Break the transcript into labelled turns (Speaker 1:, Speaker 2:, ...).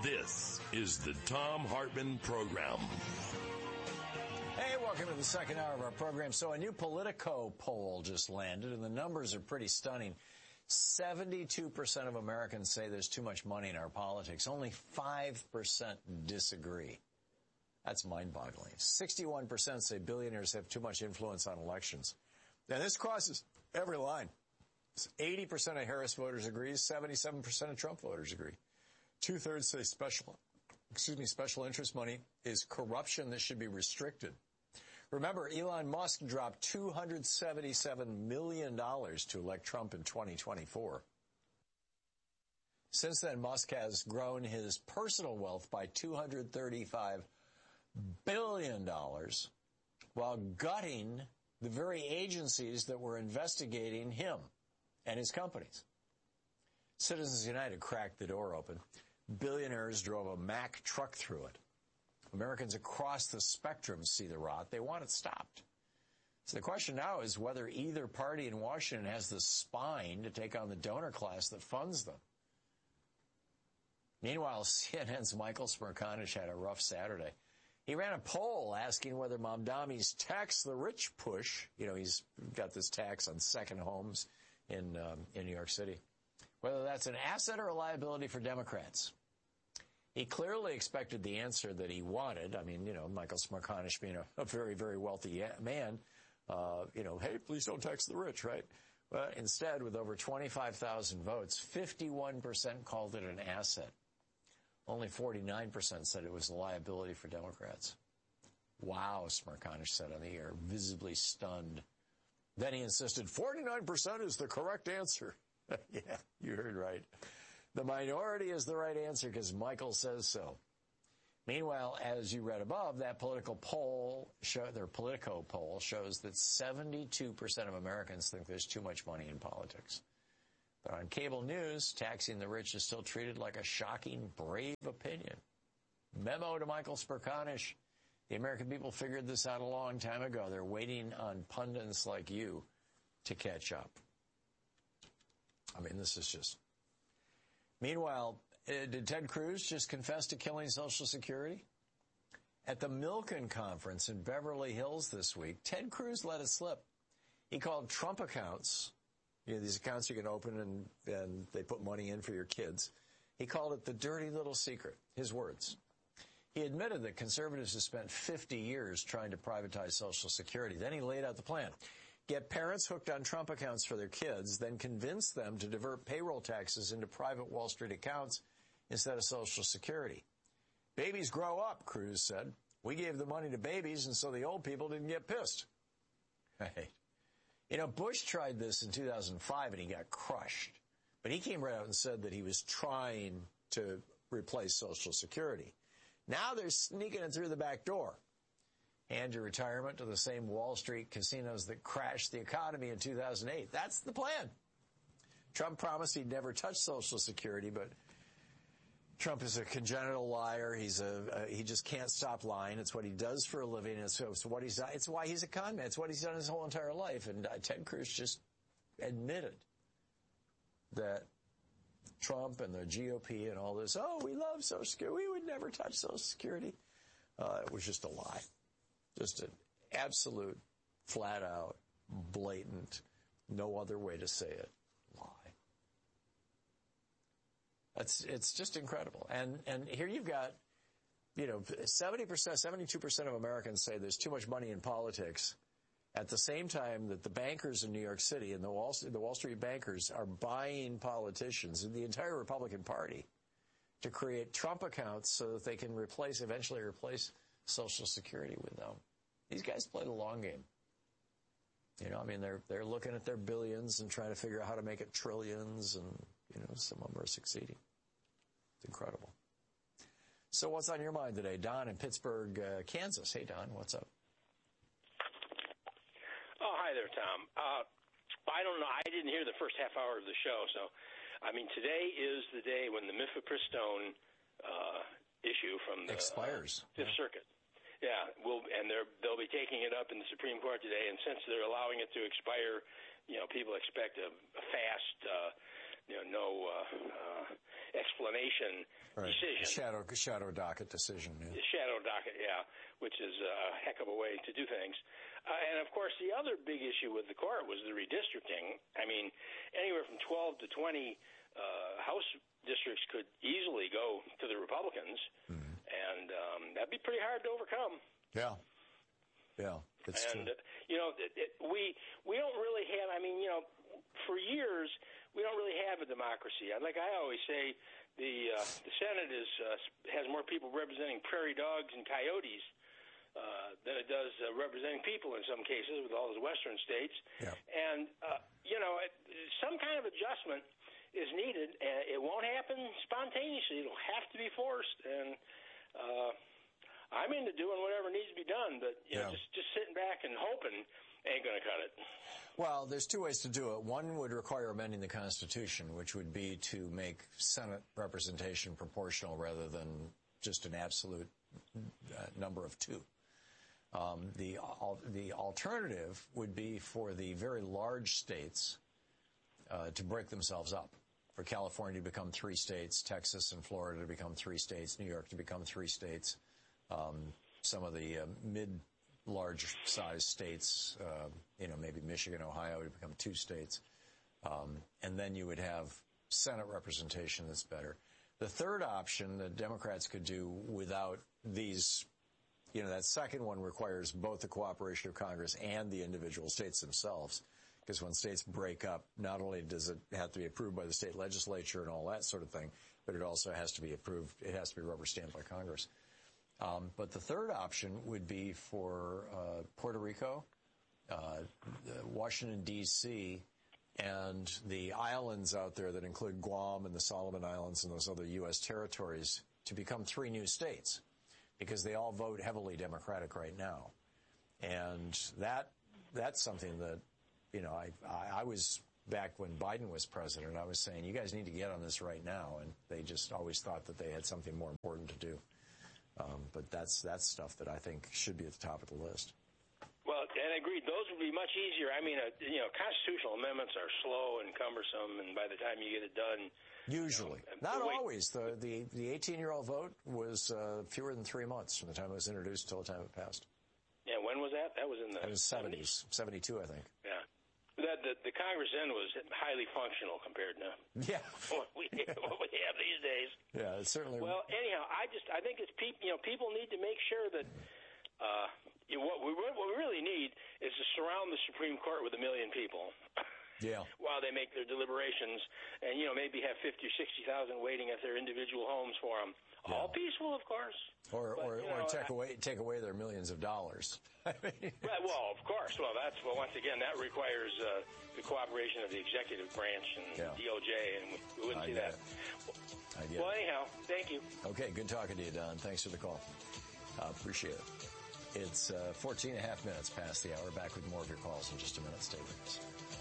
Speaker 1: This is the Thom Hartmann Program.
Speaker 2: Hey, welcome to the second hour of our program. So a new Politico poll just landed, and the numbers are pretty stunning. 72% of Americans say there's too much money in our politics. Only 5% disagree. That's mind-boggling. 61% say billionaires have too much influence on elections. Now, this crosses every line. 80% of Harris voters agree. 77% of Trump voters agree. Two-thirds say special interest money is corruption that should be restricted. Remember, Elon Musk dropped $277 million to elect Trump in 2024. Since then, Musk has grown his personal wealth by $235 billion while gutting the very agencies that were investigating him and his companies. Citizens United cracked the door open. Billionaires drove a Mack truck through it. Americans across the spectrum see the rot. They want it stopped. So the question now is whether either party in Washington has the spine to take on the donor class that funds them. Meanwhile, CNN's Michael Smerconish had a rough Saturday. He ran a poll asking whether Mamdani's tax the rich push, he's got this tax on second homes in New York City, whether that's an asset or a liability for Democrats. He clearly expected the answer that he wanted. I mean, Michael Smerconish being a very, very wealthy man, hey, please don't tax the rich, right? But instead, with over 25,000 votes, 51% called it an asset. Only 49% said it was a liability for Democrats. Wow, Smerconish said on the air, visibly stunned. Then he insisted 49% is the correct answer. Yeah, you heard right. The minority is the right answer because Michael says so. Meanwhile, as you read above, that Politico poll shows that 72% of Americans think there's too much money in politics. But on cable news, taxing the rich is still treated like a shocking, brave opinion. Memo to Michael Smerconish. The American people figured this out a long time ago. They're waiting on pundits like you to catch up. I mean, this is just... Meanwhile, did Ted Cruz just confess to killing Social Security? At the Milken conference in Beverly Hills this week, Ted Cruz let it slip. He called Trump accounts, these accounts you can open and they put money in for your kids. He called it the dirty little secret, his words. He admitted that conservatives have spent 50 years trying to privatize Social Security. Then he laid out the plan. Get parents hooked on Trump accounts for their kids, then convince them to divert payroll taxes into private Wall Street accounts instead of Social Security. Babies grow up, Cruz said. We gave the money to babies, and so the old people didn't get pissed. Right. Bush tried this in 2005, and he got crushed. But he came right out and said that he was trying to replace Social Security. Now they're sneaking it through the back door. Hand your retirement to the same Wall Street casinos that crashed the economy in 2008. That's the plan. Trump promised he'd never touch Social Security, but Trump is a congenital liar. He just can't stop lying. It's what he does for a living. It's why he's a con man. It's what he's done his whole entire life. And Ted Cruz just admitted that Trump and the GOP and all this, we love Social Security. We would never touch Social Security. It was just a lie. Just an absolute, flat-out, blatant, no other way to say it, lie. It's just incredible. And here you've got, 70%, 72% of Americans say there's too much money in politics at the same time that the bankers in New York City and the Wall Street bankers are buying politicians and the entire Republican Party to create Trump accounts so that they can eventually replace Social Security with them. These guys play the long game. They're looking at their billions and trying to figure out how to make it trillions, and, some of them are succeeding. It's incredible. So what's on your mind today? Don in Pittsburgh, Kansas. Hey, Don, what's up?
Speaker 3: Oh, hi there, Tom. I don't know. I didn't hear the first half hour of the show, so, today is the day when the mifepristone issue from the
Speaker 2: expires.
Speaker 3: Fifth Circuit. Yeah, they'll be taking it up in the Supreme Court today, and since they're allowing it to expire, people expect a fast, no explanation confirmation decision.
Speaker 2: Shadow docket decision. Yeah.
Speaker 3: Shadow docket, yeah, which is a heck of a way to do things. And, of course, the other big issue with the court was the redistricting. I mean, anywhere from 12 to 20 House districts could easily go to the Republicans, and that'd be pretty hard to overcome.
Speaker 2: Yeah. Yeah, it's true.
Speaker 3: You know, we don't really have, I mean, you know, for years, we don't really have a democracy. Like I always say, the Senate has more people representing prairie dogs and coyotes than it does representing people in some cases with all those western states.
Speaker 2: Yeah.
Speaker 3: And, you know, some kind of adjustment is needed, and it won't happen spontaneously. It'll have to be forced. And I'm into doing whatever needs to be done, but you know, just sitting back and hoping ain't going to cut it.
Speaker 2: Well, there's two ways to do it. One would require amending the Constitution, which would be to make Senate representation proportional rather than just an absolute number of two. The alternative would be for the very large states to break themselves up. For California to become 3 states, Texas and Florida to become 3 states, New York to become 3 states, some of the mid-large size states, you know, maybe Michigan, Ohio to become 2 states. And then you would have Senate representation that's better. The third option that Democrats could do without these, you know, that second one requires both the cooperation of Congress and the individual states themselves. Because when states break up, not only does it have to be approved by the state legislature and all that sort of thing, but it also has to be approved. It has to be rubber stamped by Congress. But the third option would be for Puerto Rico, Washington, D.C., and the islands out there that include Guam and the Solomon Islands and those other U.S. territories to become 3 new states, because they all vote heavily Democratic right now. And that's something that, you know, I was back when Biden was president, I was saying, you guys need to get on this right now. And they just always thought that they had something more important to do. But that's stuff that I think should be at the top of the list.
Speaker 3: Well, and agreed, those would be much easier. I mean, you know, constitutional amendments are slow and cumbersome, and by the time you get it done...
Speaker 2: Usually. Not always. The 18-year-old vote was fewer than 3 months from the time it was introduced until the time it passed.
Speaker 3: Yeah, when was that? That was in the...
Speaker 2: It was 70s. 72, I think.
Speaker 3: Yeah. The Congress then was highly functional compared to what we have these days.
Speaker 2: Yeah, it certainly.
Speaker 3: Well, anyhow, I think it's people need to make sure that what we really need is to surround the Supreme Court with 1 million people.
Speaker 2: Yeah.
Speaker 3: While they make their deliberations, and maybe have 50 or 60,000 waiting at their individual homes for them. Yeah. All peaceful, of course.
Speaker 2: Or take away their millions of dollars.
Speaker 3: Right. Well, of course. Well, once again, that requires the cooperation of the executive branch and DOJ, and we wouldn't see that. Well, anyhow, thank you.
Speaker 2: Okay, good talking to you, Don. Thanks for the call. Appreciate it. It's 14 and a half minutes past the hour. Back with more of your calls in just a minute. Stay with us.